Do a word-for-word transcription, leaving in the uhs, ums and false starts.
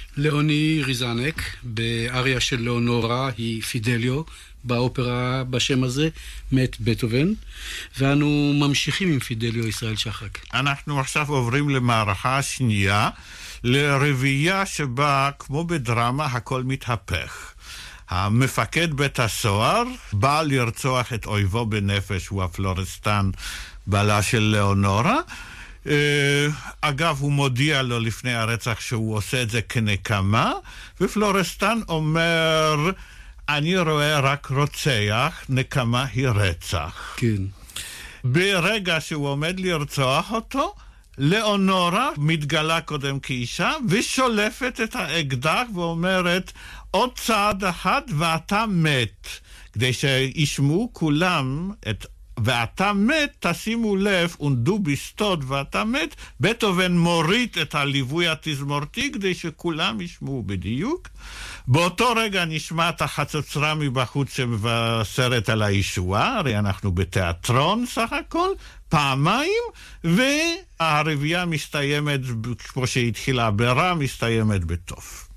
ליאוני ריזנק, באריה של לאונורה, היא פידליו, באופרה בשם הזה, מת בטהובן, ואנו ממשיכים עם פידליו ישראל שחק. אנחנו עכשיו עוברים למערכה השנייה, לרביעייה שבה, כמו בדרמה, הכל מתהפך. המפקד בית הסוהר בא לרצוח את אויבו בנפש, הוא הפלורסטן, בעלה של לאונורה. אגב, הוא מודיע לו לפני הרצח שהוא עושה את זה כנקמה, ופלורסטן אומר, אני רואה רק רוצח, נקמה היא רצח. כן. ברגע שהוא עומד לרצוח אותו, לאונורה מתגלה קודם כאישה, ושולפת את האקדח ואומרת, עוד צעד אחד ואתה מת. כדי שישמעו כולם את ואתה מת, תשימו לב, ונדו בסטוד ואתה מת, בטהובן מוריד את הליווי התזמורתי כדי שכולם ישמעו בדיוק. באותו רגע נשמעת החצוצרה מבחוץ שמבשרת על הישועה, הרי אנחנו בתיאטרון סך הכל, פעמיים, והרביעייה מסתיימת, כמו שהתחילה ברע, מסתיימת בטוב.